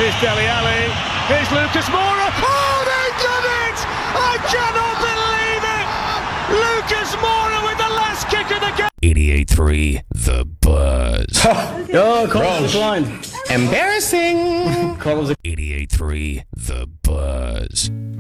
Here's Dele Alli. Here's Lucas Moura. Oh, they've done it! I cannot believe it! Lucas Moura with the last kick of the game. 88.3 The Buzz. Oh, Carlos declined. Embarrassing. Carlos 88.3 The Buzz.